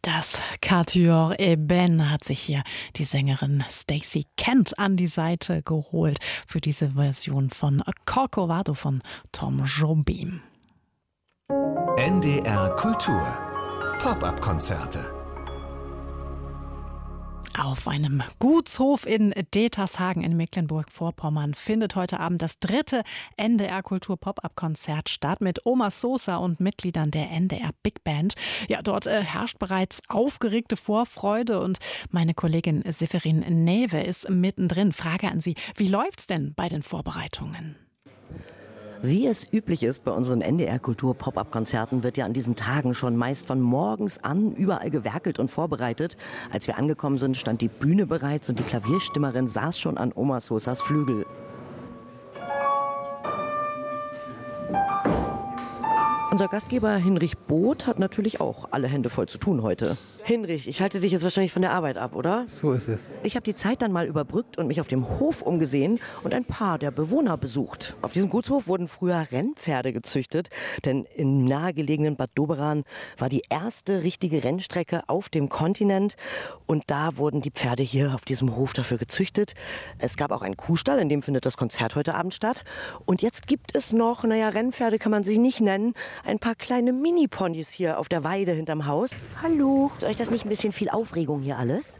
Das Quatuor Eben hat sich hier die Sängerin Stacey Kent an die Seite geholt für diese Version von Corcovado von Tom Jobim. NDR Kultur Pop-up-Konzerte. Auf einem Gutshof in Detershagen in Mecklenburg-Vorpommern findet heute Abend das 3. NDR Kultur Pop-up-Konzert statt mit Oma Sosa und Mitgliedern der NDR Big Band. Ja, dort herrscht bereits aufgeregte Vorfreude und meine Kollegin Severin Newe ist mittendrin. Frage an Sie, wie läuft's denn bei den Vorbereitungen? Wie es üblich ist bei unseren NDR Kultur Pop-up-Konzerten, wird ja an diesen Tagen schon meist von morgens an überall gewerkelt und vorbereitet. Als wir angekommen sind, stand die Bühne bereits und die Klavierstimmerin saß schon an Oma Sosas Flügel. Unser Gastgeber Hinrich Both hat natürlich auch alle Hände voll zu tun heute. Hinrich, ich halte dich jetzt wahrscheinlich von der Arbeit ab, oder? So ist es. Ich habe die Zeit dann mal überbrückt und mich auf dem Hof umgesehen und ein paar der Bewohner besucht. Auf diesem Gutshof wurden früher Rennpferde gezüchtet, denn im nahegelegenen Bad Doberan war die erste richtige Rennstrecke auf dem Kontinent und da wurden die Pferde hier auf diesem Hof dafür gezüchtet. Es gab auch einen Kuhstall, in dem findet das Konzert heute Abend statt. Und jetzt gibt es noch, Rennpferde kann man sie nicht nennen, ein paar kleine Mini-Ponys hier auf der Weide hinterm Haus. Hallo. Ist euch das nicht ein bisschen viel Aufregung hier alles?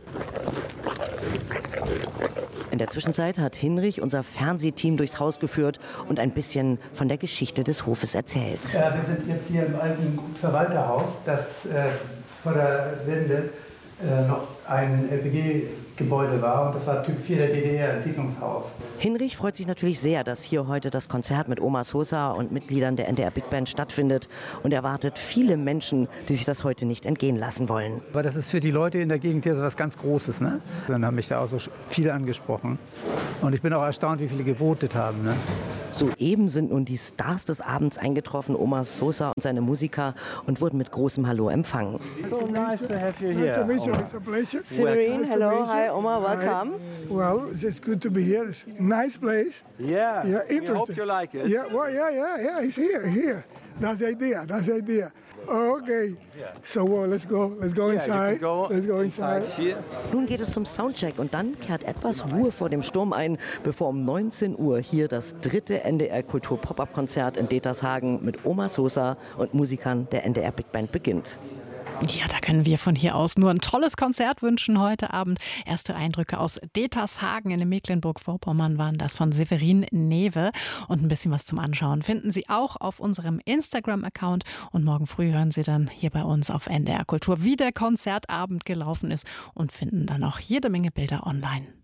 In der Zwischenzeit hat Hinrich unser Fernsehteam durchs Haus geführt und ein bisschen von der Geschichte des Hofes erzählt. Ja, wir sind jetzt hier im alten Gutsverwalterhaus, das vor der Wende noch ein LPG-Gebäude war und das war Typ 4 der DDR-Entwicklungshaus. Hinrich freut sich natürlich sehr, dass hier heute das Konzert mit Oma Sosa und Mitgliedern der NDR Big Band stattfindet und erwartet viele Menschen, die sich das heute nicht entgehen lassen wollen. Aber das ist für die Leute in der Gegend hier was ganz Großes, ne? Dann haben mich da auch so viele angesprochen und ich bin auch erstaunt, wie viele gewotet haben, ne? Soeben sind nun die Stars des Abends eingetroffen, Oma Sosa und seine Musiker, und wurden mit großem Hallo empfangen. So nice to have you here. Nice to meet you. It's a pleasure. Severin, hello, hi Oma, welcome. Hi. Well, it's good to be here. It's a nice place. Yeah, interesting. we hope you like it. Yeah, well, yeah. He's here. That's the idea. Okay. So let's go inside. Let's go inside. Nun geht es zum Soundcheck und dann kehrt etwas Ruhe vor dem Sturm ein, bevor um 19 Uhr hier das 3. NDR Kultur Pop-up-Konzert in Detershagen mit Oma Sosa und Musikern der NDR Big Band beginnt. Ja, da können wir von hier aus nur ein tolles Konzert wünschen heute Abend. Erste Eindrücke aus Detershagen in Mecklenburg-Vorpommern waren das von Severin Newe. Und ein bisschen was zum Anschauen finden Sie auch auf unserem Instagram-Account. Und morgen früh hören Sie dann hier bei uns auf NDR Kultur, wie der Konzertabend gelaufen ist und finden dann auch jede Menge Bilder online.